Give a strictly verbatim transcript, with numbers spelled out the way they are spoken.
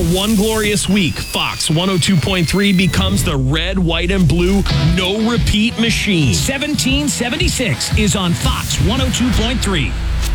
one glorious week, Fox one oh two point three becomes the red, white, and blue no-repeat machine. seventeen seventy-six is on Fox one oh two point three.